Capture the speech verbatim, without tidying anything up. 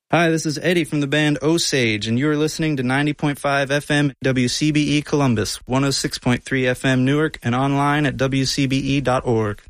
Hi, this is Eddie from the band Osage, and you are listening to ninety point five F M W C B E Columbus, one oh six point three F M Newark, and online at W C B E dot org.